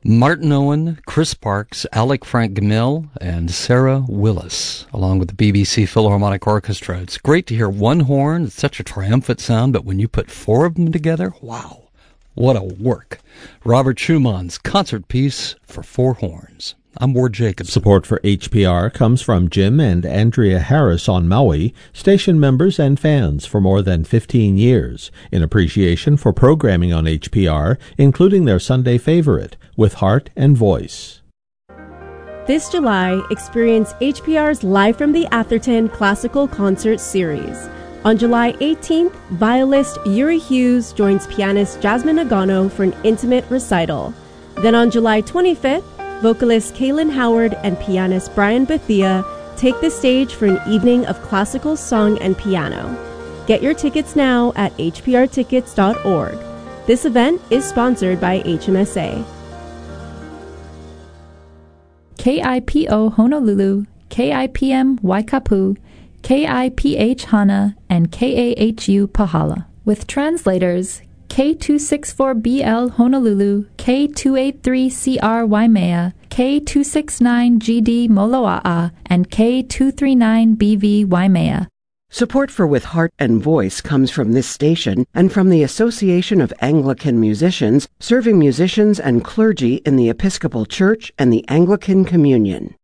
Martin Owen, Chris Parks, Alec Frank Gamil, and Sarah Willis, along with the BBC Philharmonic Orchestra. It's great to hear one horn. It's such a triumphant sound, but when you put four of them together, wow, what a work. Robert Schumann's concert piece for four horns. I'm Ward Jacobs. Support for HPR comes from Jim and Andrea Harris on Maui, station members and fans for more than 15 years, in appreciation for programming on HPR, including their Sunday favorite, With Heart and Voice. This July, experience HPR's Live from the Atherton Classical Concert Series. On July 18th, violist Yuri Hughes joins pianist Jasmine Agano for an intimate recital. Then on July 25th, vocalist Kaylin Howard and pianist Brian Bethia take the stage for an evening of classical song and piano. Get your tickets now at hprtickets.org. This event is sponsored by HMSA. KIPO Honolulu, KIPM Waikapu, KIPH Hana, and KAHU Pahala. With translators K264BL Honolulu, K283CR Waimea, K269GD Moloa'a, and K239BV Waimea. Support for With Heart and Voice comes from this station and from the Association of Anglican Musicians, serving musicians and clergy in the Episcopal Church and the Anglican Communion.